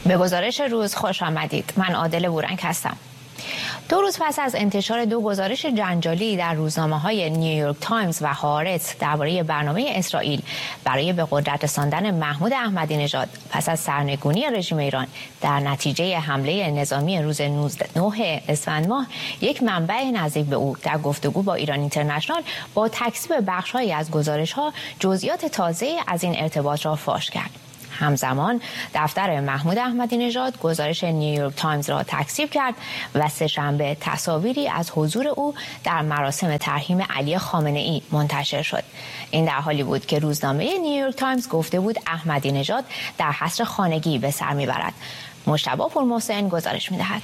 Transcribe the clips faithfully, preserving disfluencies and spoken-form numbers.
به گزارش روز خوش آمدید. من عادل بورنگ هستم. دو روز پس از انتشار دو گزارش جنجالی در روزنامه‌های نیویورک تایمز و هآرتز درباره برنامه اسرائیل برای به قدرت رساندن محمود احمدی نژاد پس از سرنگونی رژیم ایران در نتیجه حمله نظامی روز نه اسفند ماه، یک منبع نزدیک به او در گفتگو با ایران اینترنشنال با تکذیب بخش‌هایی از گزارش‌ها جزئیات تازه از این ارتباط را فاش کرد. همزمان دفتر محمود احمدی نژاد گزارش نیویورک تایمز را تکذیب کرد و سه‌شنبه تصاویری از حضور او در مراسم ترحیم علی خامنه‌ای منتشر شد. این در حالی بود که روزنامه نیویورک تایمز گفته بود احمدی نژاد در حصر خانگی به سر میبرد. مجتبی پورمحسن گزارش میدهد.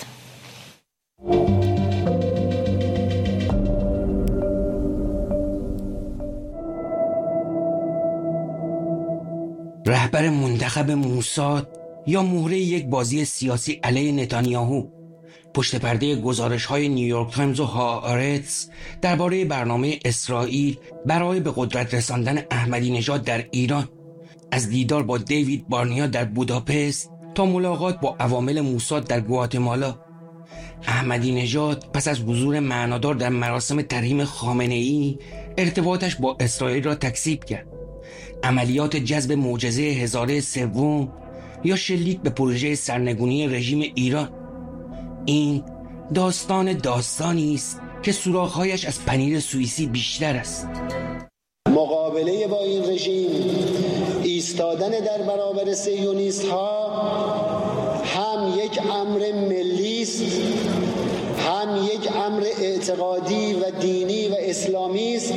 رهبر منتخب موساد یا مهره یک بازی سیاسی علیه نتانیاهو، پشت پرده گزارش‌های نیویورک تایمز و هآرتز درباره برنامه اسرائیل برای به قدرت رساندن احمدی نژاد در ایران، از دیدار با دیوید بارنیا در بوداپست تا ملاقات با عوامل موساد در گواتمالا، احمدی نژاد پس از حضور معنادار در مراسم ترحیم خامنه‌ای ارتباطش با اسرائیل را تکذیب کرد. عملیات جذب معجزه هزاره سوم یا شلیک به پروژه سرنگونی رژیم ایران، این داستان داستانی است که سوراخ‌هایش از پنیر سوئیسی بیشتر است. مقابله با این رژیم، ایستادن در برابر صهیونیست‌ها هم یک امر ملی است، هم یک امر اعتقادی و دینی و اسلامی است.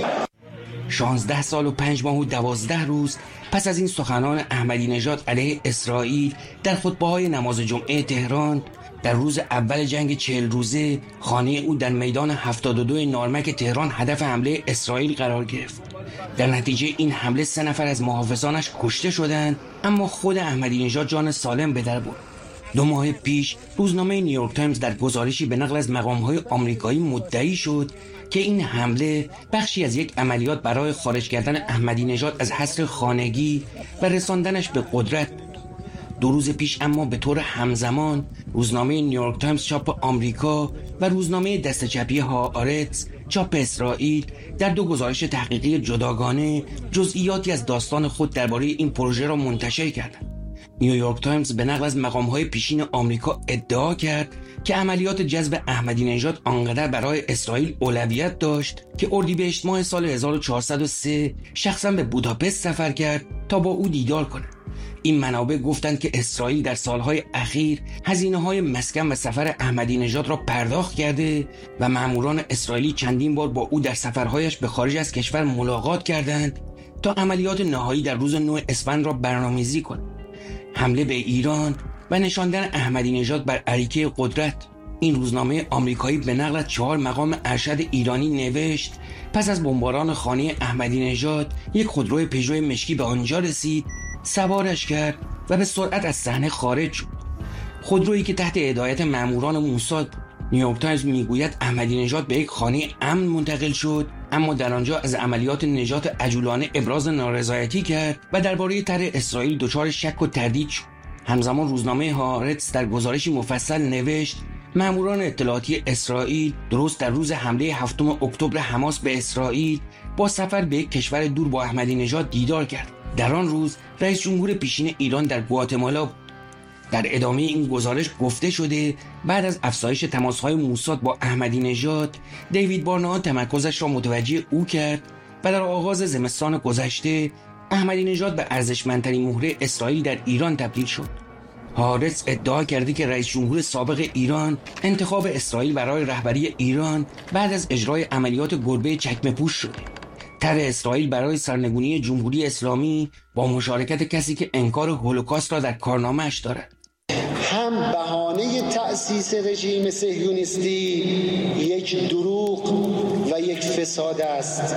شانزده سال و پنج ماه و دوازده روز پس از این سخنان احمدی نژاد علیه اسرائیل در خطبه‌های نماز جمعه تهران در روز اول جنگ چهل روزه، خانه او در میدان هفتاد و دو نارمک تهران هدف حمله اسرائیل قرار گرفت. در نتیجه این حمله سه نفر از محافظانش کشته شدند، اما خود احمدی نژاد جان سالم به در برد. دو ماه پیش روزنامه نیویورک تایمز در گزارشی به نقل از مقام‌های آمریکایی مدعی شد که این حمله بخشی از یک عملیات برای خارج کردن احمدی نژاد از حصر خانگی و رساندنش به قدرت بود. دو روز پیش اما به طور همزمان روزنامه نیویورک تایمز چاپ آمریکا و روزنامه دست چپی هآرتز چاپ اسرائیل در دو گزارش تحقیقی جداگانه جزئیاتی از داستان خود درباره این پروژه را منتشر کردند. نیویورک تایمز به نقل از مقام‌های پیشین آمریکا ادعا کرد که عملیات جذب احمدی نژاد آنقدر برای اسرائیل اولویت داشت که اردیبهشت ماه سال هزار و چهارصد و سه شخصا به بوداپست سفر کرد تا با او دیدار کند. این منابع گفتند که اسرائیل در سالهای اخیر هزینه‌های مسکن و سفر احمدی نژاد را پرداخت کرده و ماموران اسرائیلی چندین بار با او در سفرهایش به خارج از کشور ملاقات کردند تا عملیات نهایی در روز نه اسفند را برنامه‌ریزی کنند. حمله به ایران و نشاندن احمدی نژاد بر اریکه قدرت. این روزنامه آمریکایی به نقل از چهار مقام ارشد ایرانی نوشت پس از بمباران خانه احمدی نژاد یک خودروی پژو مشکی به آنجا رسید، سوارش کرد و به سرعت از صحنه خارج شد. خودرویی که تحت هدایت ماموران موساد بود. نیویورک تایمز میگوید احمدی نژاد به یک خانه امن منتقل شد، اما در آنجا از عملیات نجات عجولانه ابراز نارضایتی کرد و درباره طرح اسرائیل دچار شک و تردید شد. همزمان روزنامه هآرتز در گزارشی مفصل نوشت ماموران اطلاعاتی اسرائیل درست در روز حمله هفتم اکتبر حماس به اسرائیل با سفر به یک کشور دور با احمدی نژاد دیدار کرد. در آن روز رئیس جمهور پیشین ایران در گواتمالا بود. در ادامه این گزارش گفته شده بعد از افزایش تماس‌های موساد با احمدی نژاد، دیوید بارنیا تمرکزش را متوجه او کرد و در آغاز زمستان گذشته احمدی نژاد به ارزشمندترین مهره اسرائیل در ایران تبدیل شد. هآرتز ادعا کرده که رئیس جمهور سابق ایران انتخاب اسرائیل برای رهبری ایران بعد از اجرای عملیات گربه چکمه پوش شده. طرح اسرائیل برای سرنگونی جمهوری اسلامی با مشارکت کسی که انکار هولوکاست را در کارنامه‌اش دارد. هم بهانه تأسیس رژیم صهیونیستی یک دروغ و یک فساد است.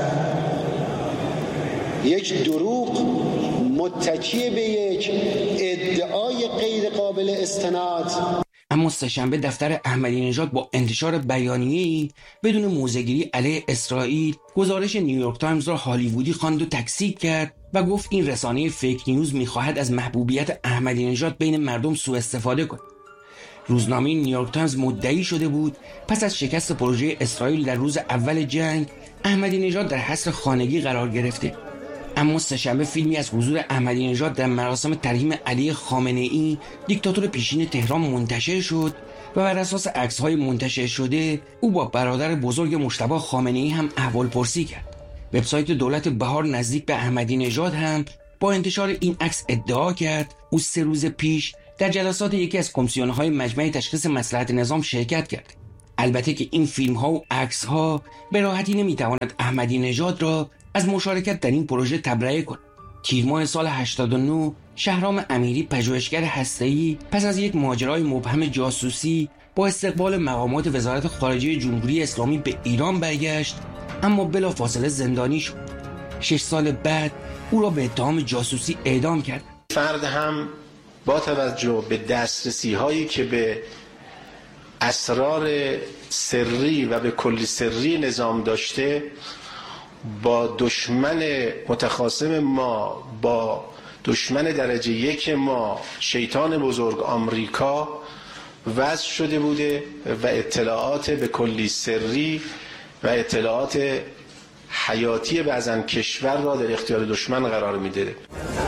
یک دروغ متکی به یک ادعای غیر قابل استناد. اما سه‌شنبه دفتر احمدی نژاد با انتشار بیانیه‌ای بدون موضع‌گیری علیه اسرائیل گزارش نیویورک تایمز را هالیوودی خواند و تکذیب کرد و گفت این رسانه فیک نیوز می‌خواهد از محبوبیت احمدی نژاد بین مردم سوء استفاده کند. روزنامه نیویورک تایمز مدعی شده بود پس از شکست پروژه اسرائیل در روز اول جنگ احمدی نژاد در حصر خانگی قرار گرفته. اما سه‌شنبه فیلمی از حضور احمدی نژاد در مراسم ترحیم علی خامنه‌ای دیکتاتور پیشین تهران منتشر شد و بر اساس عکس‌های منتشر شده او با برادر بزرگ مجتبی خامنه‌ای هم احوالپرسی کرد. وبسایت دولت بهار نزدیک به احمدی نژاد هم با انتشار این عکس ادعا کرد او سه روز پیش در جلسات یکی از کمیسیون‌های مجمع تشخیص مصلحت نظام شرکت کرد. البته که این فیلم‌ها و عکس‌ها به راحتی نمی‌تواند احمدی نژاد را از مشارکت در این پروژه تبرئه کند. تیر ماه سال هشتاد و نه شهرام امیری پژوهشگر هسته‌ای پس از یک ماجرای مبهم جاسوسی با استقبال مقامات وزارت خارجه جمهوری اسلامی به ایران برگشت، اما بلافاصله زندانی شد. شش سال بعد او را به اتهام جاسوسی اعدام کرد. فرد هم با توجه به دسترسی هایی که به اسرار سری و به کلی سری نظام داشته، با دشمن متخاصم ما، با دشمن درجه یک ما، شیطان بزرگ آمریکا وضع شده بوده و اطلاعات به کلی سری و اطلاعات حیاتی بعضن کشور را در اختیار دشمن قرار میده.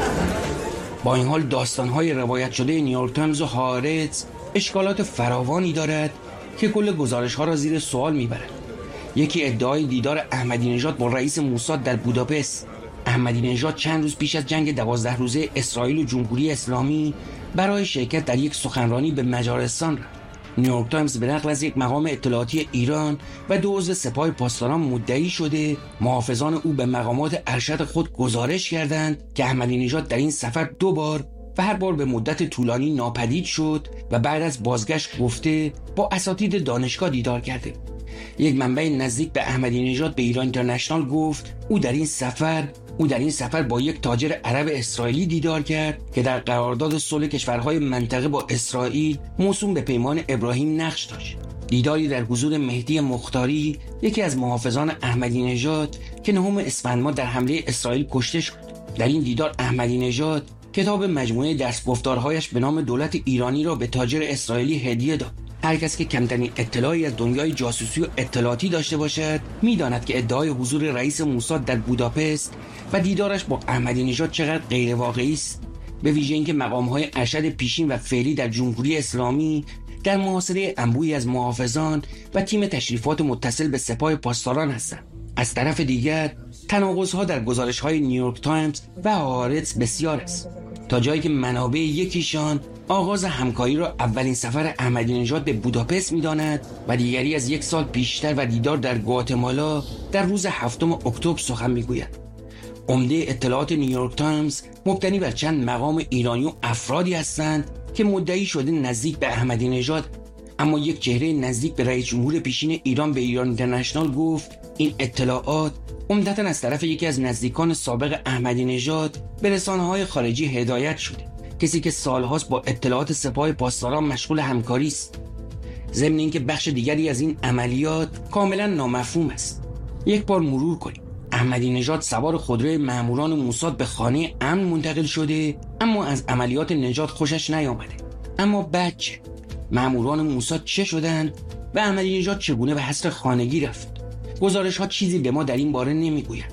با این حال داستان‌های روایت شده نیویورک تایمز و هارتز اشکالات فراوانی دارد که کل گزارش‌ها را زیر سوال میبرد. یکی ادعای دیدار احمدی نژاد با رئیس موساد در بوداپست. احمدی نژاد چند روز پیش از جنگ دوازده روزه اسرائیل و جمهوری اسلامی برای شرکت در یک سخنرانی به مجارستان رفت. نیویورک تایمز به نقل از یک مقام اطلاعاتی ایران و دو عضو سپاه پاسداران مدعی شده محافظان او به مقامات ارشد خود گزارش کردند که احمدی نژاد در این سفر دو بار و هر بار به مدت طولانی ناپدید شد و بعد از بازگشت گفته با اساتید دانشگاه دیدار کرده. یک منبع نزدیک به احمدی نژاد به ایران اینترنشنال گفت او در این سفر او در این سفر با یک تاجر عرب اسرائیلی دیدار کرد که در قرارداد صلح کشورهای منطقه با اسرائیل موسوم به پیمان ابراهیم نقش داشت. دیداری در حضور مهدی مختاری، یکی از محافظان احمدی نژاد که نهم اسفند ماه در حمله اسرائیل کشته شد. در این دیدار احمدی نژاد کتاب مجموعه درس گفتارهایش به نام دولت ایرانی را به تاجر اسرائیلی هدیه داد. هر کس که کمترین اطلاعی از دنیای جاسوسی و اطلاعاتی داشته باشد می‌داند که ادعای حضور رئیس موساد در بوداپست و دیدارش با احمدی نژاد چقدر غیر واقعی است، به ویژه اینکه مقام‌های ارشد پیشین و فعلی در جمهوری اسلامی در محاصره انبوهی از محافظان و تیم تشریفات متصل به سپاه پاسداران هستند. از طرف دیگر تناقض‌ها در گزارش‌های نیویورک تایمز و هارتز بسیار است، تا جایی که منابع یکیشان آغاز همکاری را اولین سفر احمدی نژاد به بوداپست می‌داند و دیگری از یک سال پیشتر و دیدار در گواتمالا در روز هفتم اکتبر سخن می‌گوید. عمده اطلاعات نیویورک تایمز مبتنی بر چند مقام ایرانی و افرادی هستند که مدعی شده نزدیک به احمدی نژاد، اما یک چهره نزدیک به رئیس جمهور پیشین ایران به ایران اینترنشنال گفت این اطلاعات عمدتاً از طرف یکی از نزدیکان سابق احمدی نژاد به رسانه‌های خارجی هدایت شده، کسی که سالهاست با اطلاعات سپاه پاسداران مشغول همکاری است. ضمن اینکه بخش دیگری از این عملیات کاملا نامفهوم است. یک بار مرور کنیم. احمدی نژاد سوار خودروی ماموران موساد به خانه امن منتقل شده، اما از عملیات نژاد خوشش نیامده. اما بعد چه؟ ماموران موساد چه شدند و احمدی نژاد چگونه به حصر خانگی رفت؟ گزارش ها چیزی به ما در این باره نمیگویند.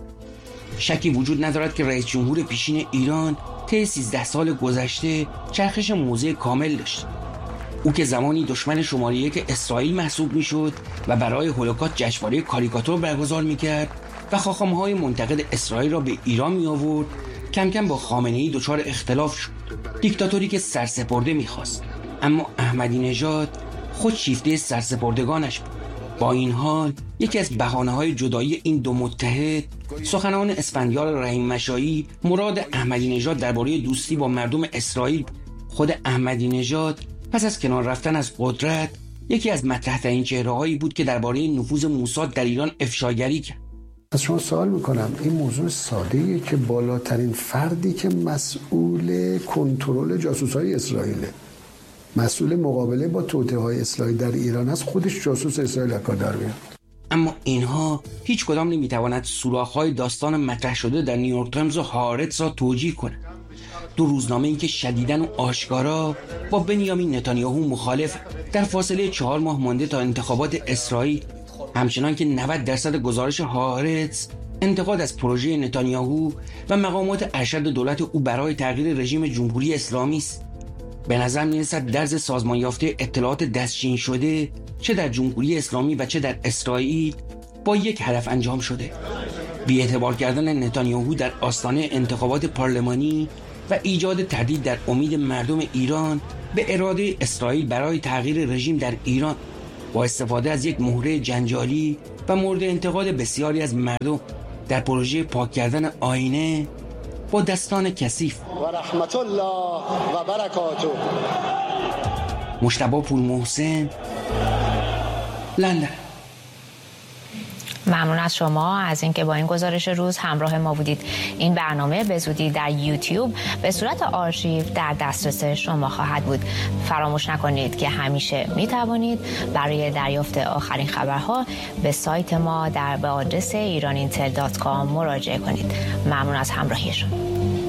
شکی وجود ندارد که رئیس جمهور پیشین ایران طی سیزده سال گذشته چرخش موضع کامل داشت. او که زمانی دشمن شماره یک اسرائیل محسوب میشد و برای هولوکاست جشنواره کاریکاتور برگزار میکرد و خاخام‌های منتقد اسرائیل را به ایران می آورد، کم کم با خامنه‌ای دچار اختلاف شد. دیکتاتوری که سرسپرده میخواست، اما احمدی نژاد خود شیفته سرسپردگانش بود. با این حال یکی از بهانه‌های جدایی این دو متحد سخنان اسفندیار رحیم مشایی مراد احمدی نژاد درباره دوستی با مردم اسرائیل بود. خود احمدی نژاد پس از کنار رفتن از قدرت یکی از مطرح‌ترین چهره‌هایی بود که درباره نفوذ موساد در ایران افشاگری کرد. از شما سوال میکنم، این موضوع ساده‌ایه که بالاترین فردی که مسئول کنترل جاسوس‌های اسرائیل، مسئول مقابله با توطئه‌های اسرائیل در ایران هست، خودش جاسوس اسرائیل کار در میاد. اما اینها هیچ کدام نمیتواند سوراخ‌های داستان مطرح شده در نیویورک تایمز و هارتس را توجیه کند. دو روزنامه‌ای که شدیداً و آشکارا با بنیامین نتانیاهو مخالف در فاصله چهار ماه مانده تا انتخابات اسرائیل، همچنان که نود درصد گزارش هارتس انتقاد از پروژه نتانیاهو و مقامات ارشد دولت او برای تغییر رژیم جمهوری اسلامی است. به نظر می‌رسد درز سازمان یافته اطلاعات دستچین شده چه در جمهوری اسلامی و چه در اسرائیل با یک هدف انجام شده: بی‌اعتبار کردن نتانیاهو در آستانه انتخابات پارلمانی و ایجاد تردید در امید مردم ایران به اراده اسرائیل برای تغییر رژیم در ایران با استفاده از یک مهره جنجالی و مورد انتقاد بسیاری از مردم در پروژه پاک کردن آینه با دستان کثیف. و رحمت الله و برکاته. مجتبی پورمحسن، لندن. ممنون از شما از اینکه با این گزارش روز همراه ما بودید. این برنامه به زودی در یوتیوب به صورت آرشیو در دسترس شما خواهد بود. فراموش نکنید که همیشه می توانید برای دریافت آخرین خبرها به سایت ما در به آدرس ایران اینتل دات کام مراجعه کنید. ممنون از همراهیشون.